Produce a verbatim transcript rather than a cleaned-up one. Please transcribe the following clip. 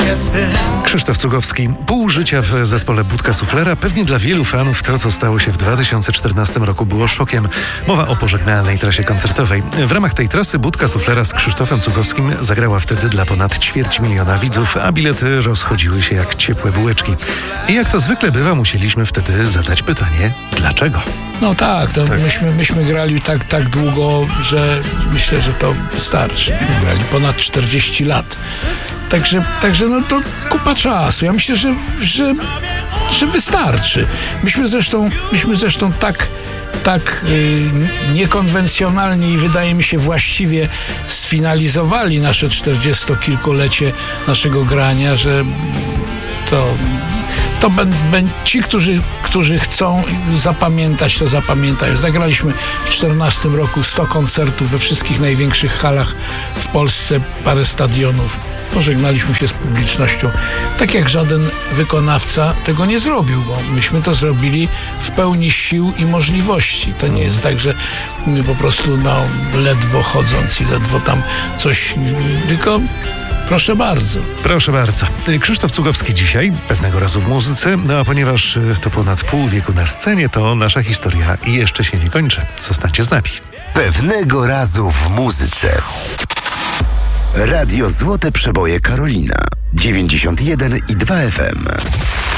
jestem. Krzysztof Cugowski. Pół życia w zespole Budka Suflera. Pewnie dla wielu fanów to, co stało się w dwa tysiące czternastym roku, było szokiem. Mowa o pożegnalnej trasie koncertowej. W ramach tej trasy Budka Suflera z Krzysztofem Cugowskim zagrała wtedy dla ponad ćwierć miliona widzów, a bilety rozchodziły się jak ciepłe bułeczki. I jak to zwykle bywa, musieliśmy wtedy zadać pytanie, dlaczego? No tak, to Tak. Myśmy, myśmy grali tak, tak długo, że myślę, że to wystarczy. Myśmy grali ponad czterdzieści lat. Także, także no to kupa czasu. Ja myślę, że, że, że wystarczy. Myśmy zresztą, myśmy zresztą tak, tak yy, niekonwencjonalnie i wydaje mi się właściwie sfinalizowali nasze czterdziestokilkulecie naszego grania, że to... To ben, ben, ci, którzy, którzy chcą zapamiętać, to zapamiętają. Zagraliśmy w czternastym roku sto koncertów we wszystkich największych halach w Polsce, parę stadionów. Pożegnaliśmy się z publicznością. Tak jak żaden wykonawca tego nie zrobił, bo myśmy to zrobili w pełni sił i możliwości. To nie jest tak, że po prostu no, ledwo chodząc i ledwo tam coś, tylko... Proszę bardzo. Proszę bardzo. Krzysztof Cugowski dzisiaj, pewnego razu w muzyce, no a ponieważ to ponad pół wieku na scenie, to nasza historia jeszcze się nie kończy. Zostańcie z nami. Pewnego razu w muzyce. Radio Złote Przeboje Karolina dziewięćdziesiąt jeden i dwa F M.